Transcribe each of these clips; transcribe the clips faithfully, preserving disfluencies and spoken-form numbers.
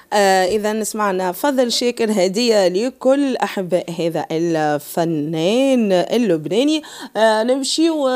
آه إذا سمعنا فضل شاكر هدية لكل أحباء هذا الفنان اللبناني. آه نمشيو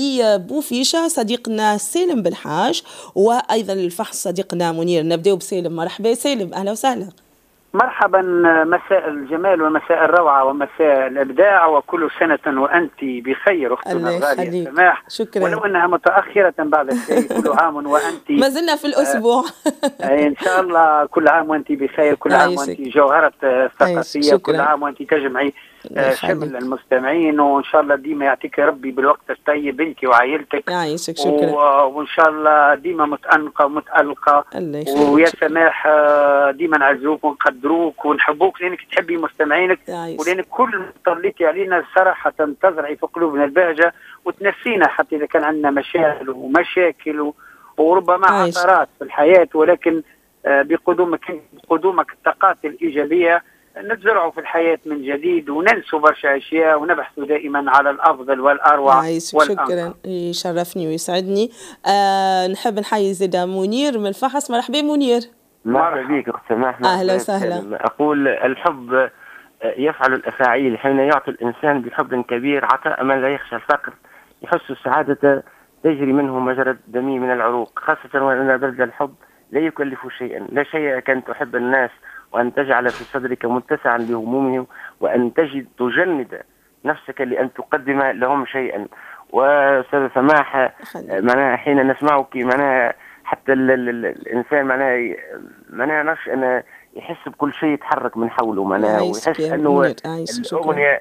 لبوفيشة صديقنا سالم بالحاج، وأيضا الفحص صديقنا منير. نبدأ بسالم. مرحبا سالم، أهلا وسهلا. مرحبا، مساء الجمال ومساء الروعة ومساء الإبداع، وكل سنة وأنت بخير أختنا الغالية سماح. شكرا. ولو أنها متأخرة بعد الشيء، كل عام وأنت ما زلنا في الأسبوع. آه إن شاء الله كل عام وأنت بخير، كل عام وأنت جوهرة ثقافية، كل عام وأنت تجمعي آه شمل المستمعين، وإن شاء الله ديما يعطيك ربي بالوقت الطيب أنت وعائلتك. يعيشك. شكرا. وإن شاء الله ديما متأنقة ومتألقة، ويا سماح ديما نعزوك ونقدروك ونحبوك لأنك تحبي مستمعينك، ولأنك كل طليتي علينا صراحة تزرعي في قلوبنا البهجة وتنسينا حتى إذا كان عندنا مشاكل ومشاكل وربما عثرات في الحياة، ولكن بقدومك بقدومك الطاقات الإيجابية نتزرعوا في الحياة من جديد وننسوا برشا أشياء ونبحثوا دائما على الأفضل والأروع والأنقى. شكرا، يشرفني ويسعدني. آه نحب نحيي زيدا منير من الفحص. مرحبا منير. مرحبا بك أخت سماح. أهلا وسهلا. أقول الحب يفعل الأفاعيل حين يعطي الإنسان بحب كبير عطاء من لا يخشى الفقر، يحس السعادة تجري منه مجرى دمي من العروق، خاصة وأن برد الحب لا يكلف شيئا، لا شيء كان تحب الناس وأن تجعل في صدرك متسعا لهمومهم، وأن تجد تجند نفسك لأن تقدم لهم شيئا. وأستاذ سماح، معناها حين نسمعك معناها حتى ال ال ال الإنسان معناها معناها نفس أن يحس بكل شيء يتحرك من حوله، معناها ويحس أنه الأغنية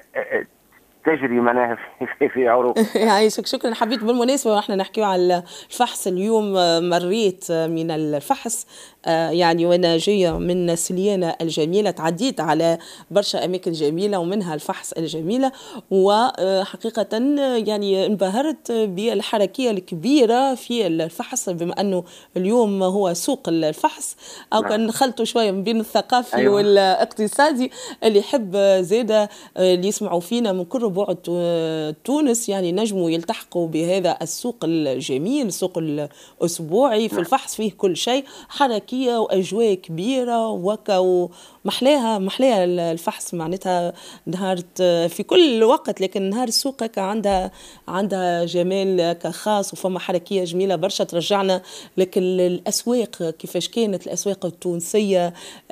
تجري معناها في, في, في عروق. يعيشك. شكرا. حبيت بالمناسبة ونحن نحكي على الفحص اليوم، مريت من الفحص يعني وانا جاية من سليانة الجميلة، تعديت على برشا أماكن جميلة ومنها الفحص الجميلة، وحقيقة يعني انبهرت بالحركية الكبيرة في الفحص، بما أنه اليوم هو سوق الفحص أو كان خلطوا شوية من بين الثقافي أيوة. والاقتصادي. اللي يحب زادة اللي يسمعوا فينا من كل ربوع تونس يعني نجموا يلتحقوا بهذا السوق الجميل، السوق الأسبوعي في الفحص فيه كل شيء، حركية وأجواء كبيرة وكا محلاها محلاها الفحص معناتها نهار في كل وقت، لكن نهار السوق كان عندها عندها جمال كخاص وفما حركية جميلة برشا ترجعنا. لكن الأسواق كيفاش كانت الأسواق التونسية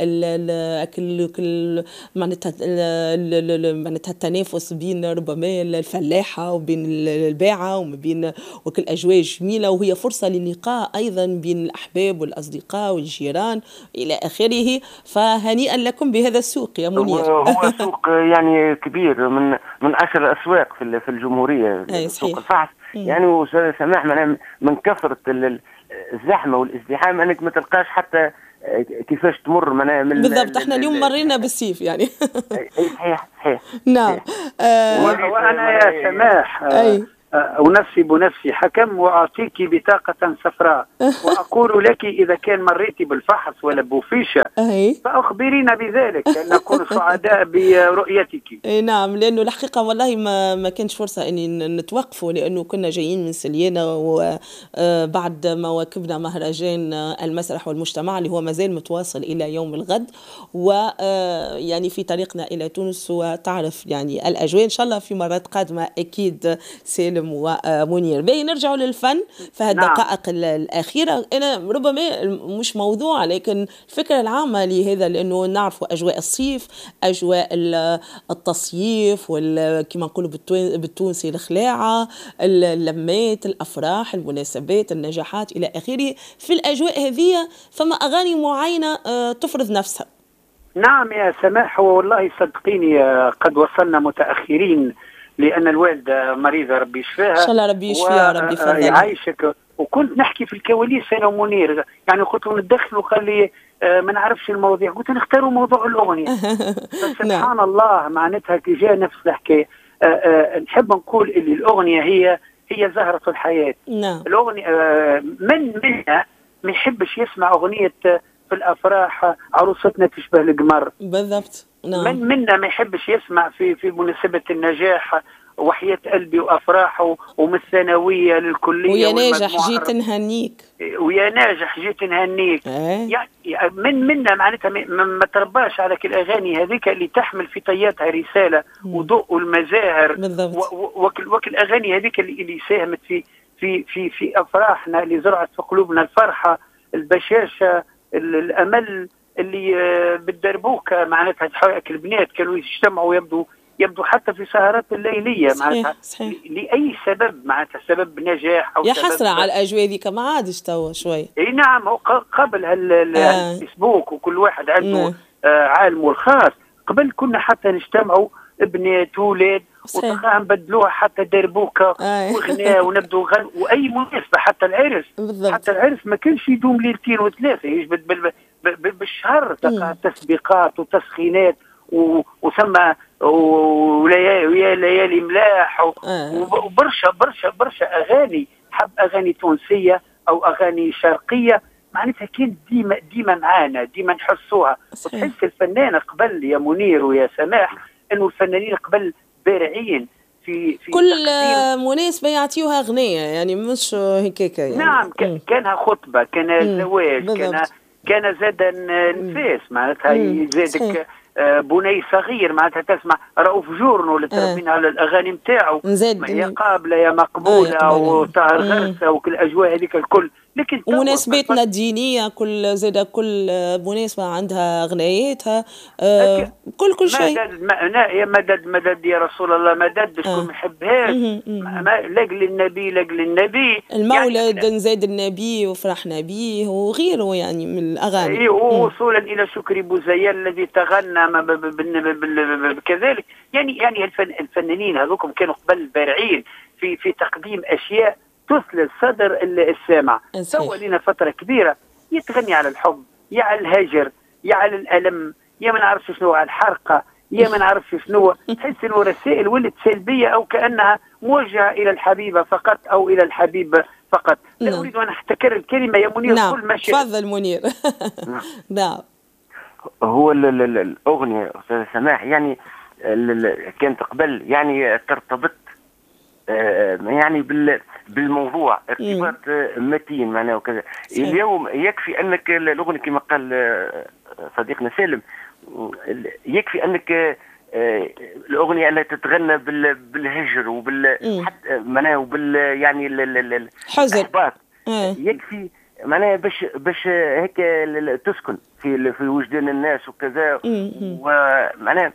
كل معناتها معناتها التنافس بين ربما الفلاحة وبين الباعة وما بين وكل أجواء جميلة، وهي فرصة للقاء أيضا بين الأحباب والأصدقاء والجيران إلى آخره. فهنيئا لكم بهذا السوق يا منير. هو سوق يعني كبير من من عشر أسواق في في الجمهورية، سوق الفحص يعني. وسماح من كثرة الزحمة والازدحام أنك ما تلقاش حتى كيفاش تمر من بالضبط. احنا اليوم مرينا بالسيف يعني. صحيح صحيح. نعم. وأنا يا سماح أي أنسب نفسي حكم وأعطيك بطاقة صفراء وأقول لك إذا كان مريتي بالفحص ولا بوفيشة فأخبرينا بذلك نكون سعداء برؤيتك. نعم، لأنه الحقيقة والله ما ما كانش فرصة أني نتوقفوا، لأنه كنا جايين من سليانة وبعد ما واكبنا مهرجان المسرح والمجتمع اللي هو مازال متواصل إلى يوم الغد، ويعني في طريقنا إلى تونس. وتعرف يعني الأجواء إن شاء الله في مرات قادمة أكيد سالم ومنير. باهي نرجعوا للفن في هالدقائق نعم. الأخيرة أنا ربما مش موضوع لكن الفكرة العامة لهذا، لأنه نعرفوا أجواء الصيف، أجواء التصييف وكما نقولوا بالتونسي الخلاعة، اللمات، الأفراح، المناسبات، النجاحات إلى آخره. في الأجواء هذه فما أغاني معينة تفرض نفسها. نعم يا سماح، والله صدقيني قد وصلنا متأخرين لأن الوالدة مريضة ربي يشفيها إن شاء الله ربي يشفيها ربي فضل يعيشك. وكنت نحكي في الكواليس أنا ومنير يعني قلت له ندخل وقال لي آه ما نعرفش المواضيع، قلت نختاروا موضوع الأغنية. سبحان الله معناتها كي جاء نفس الحكاية. آه آه نحب نقول اللي الأغنية هي هي زهرة الحياة. نعم. الأغنية آه من منا ما يحبش يسمع أغنية في الأفراح عروستنا تشبه القمر. بالضبط. نعم. من منا ما يحبش يسمع في في مناسبة النجاح وحياة قلبي وافراحه ومن الثانويه للكليه ويا ناجح جيت نهنيك ويا ناجح جيت نهنيك أه؟ يعني من منا معناتها ما ترباش على الاغاني هذيك اللي تحمل في طياتها رساله وضوء والمزاهر بالضبط. وكل وكل الاغاني هذيك اللي, اللي ساهمت في في في في افراحنا، اللي زرعت في قلوبنا الفرحه البشاشه الامل اللي بالدربوكه معناتها حقائق البنات كانوا يجتمعوا يبدو يبدو حتى في سهرات الليليه معناتها لاي سبب معناتها سبب نجاح او يا حسره على الاجواء ذيك ما عادش توا شوي. اي نعم قبل هالفيسبوك آه. وكل واحد عنده آه عالمه الخاص. قبل كنا حتى نجتمعوا بنات واولاد وتلقاهم بدلوها حتى دربوكه آه. وغناء ونبدو غن واي مناسبه حتى العرس بالضبط. حتى العرس ما كانش يدوم ليلتين وثلاثه يجبد بالشهر تلقى تسبيقات وتسخينات وثم ويا ليالي ملاح وبرشا برشا برشا اغاني حب اغاني تونسيه او اغاني شرقيه معناتها كانت ديما ديما معانا ديما نحسوها. وتحس الفنان قبل يا منير ويا سماح انه الفنانين قبل بارعين في في كل مناسبه يعطيوها اغنيه يعني مش هيك يعني. نعم كانها خطبه كان زواج كان كان زاد نفاس معناتها زادك بني صغير معناتها تسمع رؤوف جورنو اللي تربينا على الاغاني نتاعو هي قابله يا مقبوله آه وطاهر غرسه وكل الاجواء هذيك الكل. لكن مناسباتنا الدينيه كل زاده كل مناسبه عندها اغنياتها آه كل كل شيء يا مدد مدد يا رسول الله مدد باش ما يحبهاش لاجل النبي لاجل النبي المولد يعني نزاد النبي وفرحنا به وغيره يعني من الاغاني. اي ووصولا الى شكر بوزيال الذي تغنى كذلك يعني يعني الفنانين هذوكم كانوا قبل بارعين في في تقديم اشياء تثلج صدر السامع. سوى لنا فتره كبيره يتغني على الحب يا على الهجر يا على الالم يا ما نعرفش شنو على الحرقه يا ما نعرفش شنو. تحس انه رسائل ولت سلبيه او كانها موجهه الى الحبيبه فقط او الى الحبيب فقط. لا نعم. اريد ان احتكر الكلمه يا منير. نعم. كل ما تفضل منير. نعم هو الاغنيه استاذ سماح يعني كانت قبل يعني ترتبط يعني بالموضوع ارتباط متين معناه وكذا. اليوم يكفي انك الاغنيه كما قال صديقنا سالم يكفي انك الاغنيه اللي تتغنى بالهجر وبال حتى معناه وبال يعني الحزن يكفي معناها باش باش هيك تسكن في في وجدان الناس وكذا ومعناها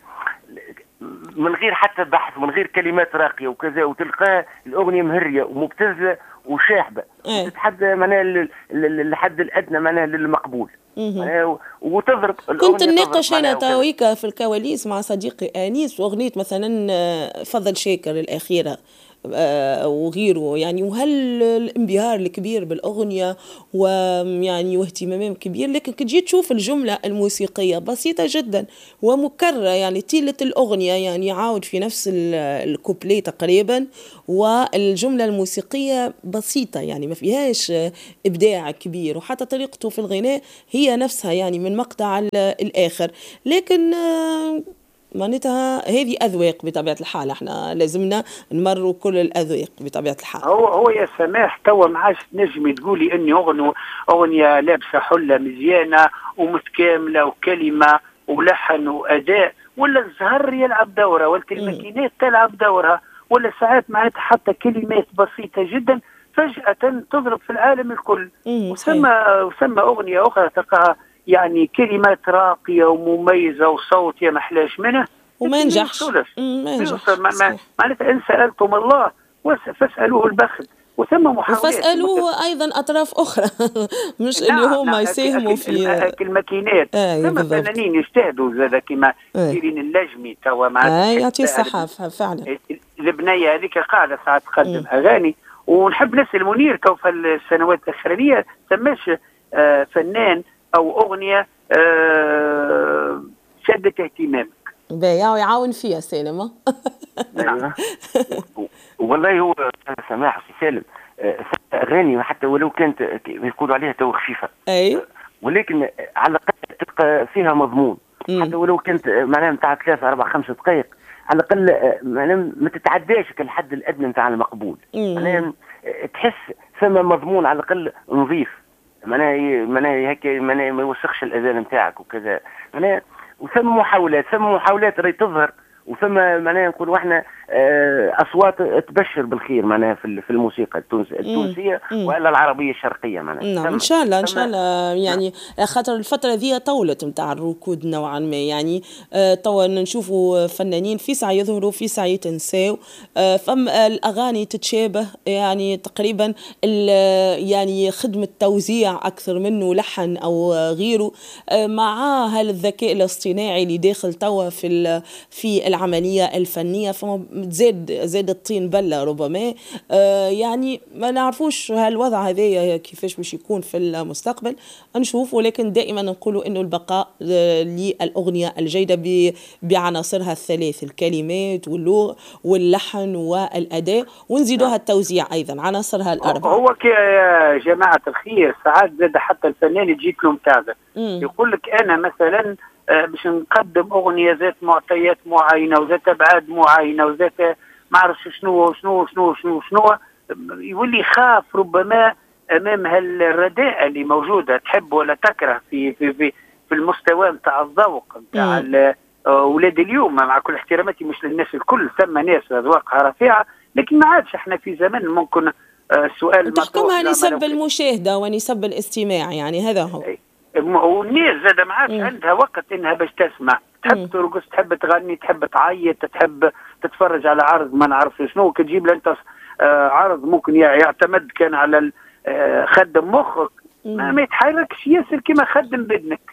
من غير حتى بحث من غير كلمات راقيه وكذا وتلقى الاغنيه مهريه ومبتذله وشاحبه وتتحدى معناها الحد الادنى معناها للمقبول معناها وتضرب. كنت نناقش انا تويكا في الكواليس مع صديقي انيس واغنيه مثلا فضل شاكر الاخيره وغيره يعني وهل الانبهار الكبير بالاغنيه ويعني واهتمام كبير. لكن كي تجي تشوف الجمله الموسيقيه بسيطه جدا ومكرره يعني طيله الاغنيه يعني يعاود في نفس الكوبليه تقريبا والجمله الموسيقيه بسيطه يعني ما فيهاش ابداع كبير وحتى طريقته في الغناء هي نفسها يعني من مقطع الاخر. لكن معناتها هذه اذواق بطبيعه الحال احنا لازمنا نمروا كل الاذواق بطبيعه الحال. هو هو يا سماح توا ما عادش تنجمي تقولي اني اغنيه اغنيه لابسه حله مزيانه ومتكامله وكلمه ولحن واداء ولا الزهر يلعب دوره ولا الماكينات تلعب دورها ولا ساعات معناتها حتى كلمات بسيطه جدا فجاه تضرب في العالم الكل. وسمى وسمى اغنيه اخرى تلقاها يعني كلمات راقيه ومميزه وصوت يا محلاش منه وما نجحش ما نجحش معناتها ان سالتم الله فاسالوه البخت وثم محاولات وفاسالوه ايضا اطراف اخرى مش نعم اللي هما يساهموا في الماكينات. ثم فنانين يجتهدوا زاد كما سيرين اللجمي توا مع يعطي الصحافه فعلا. البنيه هذيك قاعده ساعات تقدم اغاني ونحب نسال منير تو في السنوات الاخرانيه ثماش آه فنان او اغنيه آه شدت اهتمامك باهي ويعاون فيها سالم. نعم والله هو سماح سي سالم اغاني حتى ولو كانت يقولوا عليها تو خفيفه اي ولكن على الاقل تبقى فيها مضمون حتى ولو كانت معناها نتاع ثلاثة أربع خمس دقائق على الاقل معناها ما تتعداش الحد الادنى نتاع المقبول. معناها تحس ثم مضمون على الاقل نظيف، معناها معناها هيك معناها ما يوسخش الاذان نتاعك وكذا. معناها وثم محاولات ثم محاولات راهي تظهر، وثم معناها نقولوا احنا اصوات تبشر بالخير معناها في الموسيقى التونسيه والا العربيه الشرقيه معناها. نعم ان شاء الله ان شاء الله يعني خاطر الفتره ذي طولت نتاع الركود نوعا ما، يعني توا نشوفوا فنانين في ساعه يظهروا في ساعه يتنساو، فما الاغاني تتشابه يعني تقريبا يعني خدمه توزيع اكثر منه لحن او غيره، مع هالذكاء الاصطناعي اللي داخل توا في في العمليه الفنيه، فما زاد زاد الطين بله ربما. آه يعني ما نعرفوش هالوضع هذايا كيفاش باش يكون في المستقبل، نشوف، ولكن دائما نقولوا انه البقاء آه للاغنيه الجيده بعناصرها الثلاث، الكلمات واللغة واللحن والاداء، ونزيدوها التوزيع ايضا عناصرها الاربعه. هو يا جماعه الخير ساعات زاد حتى الفنان يجيك له متابع يقول لك انا مثلا باش نقدم اغنيه ذات معطيات معينه وذات ابعاد معينه وذات ما اعرفش شنو شنو شنو شنو شنو يولي يخاف ربما امام هالرداءه اللي موجوده، تحب ولا تكره في في في, في المستوى نتاع الذوق نتاع اولاد اليوم. مع كل احتراماتي مش للناس الكل، ثم ناس اذواقها رفيعه، لكن ما عادش احنا في زمن ممكن السؤال تحكمها نسب المشاهده ونسب الاستماع، يعني هذا هو. والناس زاد ما عادش عندها وقت انها باش تسمع، تحب ترقص، تحب تغني، تحب تعيط، تحب تتفرج على عرض ما نعرف شنو. كتجيب له انت عرض ممكن يعتمد كان على خدم مخك، ما يتحركش ياسر كما خدم بدنك.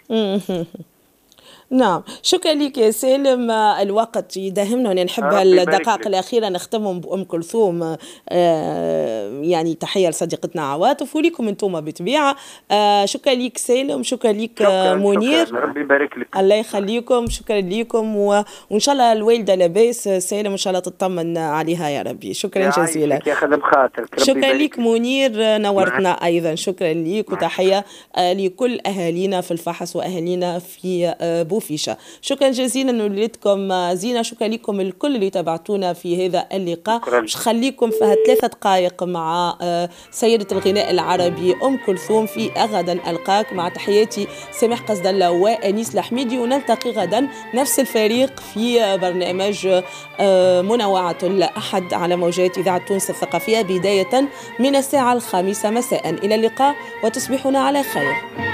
نعم شكرا لك يا سالم، الوقت يداهمنا ونحب الدقائق الأخيرة نختمهم بأم كلثوم. آه يعني تحية لصديقتنا عواطف وليكم انتم بطبيعة. آه شكرا لك سالم، شكرا لك شكرا منير، شكرا. ربي يبارك لك. الله يخليكم، شكرا لكم، وإن شاء الله الوالدة لاباس سالم إن شاء الله تطمن عليها يا ربي. شكرا جزيلا، شكرا لك منير، نورتنا أيضا. شكرا لك وتحية آه لكل أهالينا في الفحص وأهالينا في آه بوفيشة. شكرا جزيلا لولدكم زينة، شكرا لكم الكل اللي تابعتونا في هذا اللقاء. مش خليكم في ثلاثة دقائق مع سيدة الغناء العربي أم كلثوم في غدا ألقاك، مع تحياتي سامح قصد الله وأنيس الحميدي، ونلتقي غدا نفس الفريق في برنامج منوعة الأحد على موجات إذاعة تونس الثقافية بداية من الساعة الخامسة مساء. إلى اللقاء وتصبحون على خير.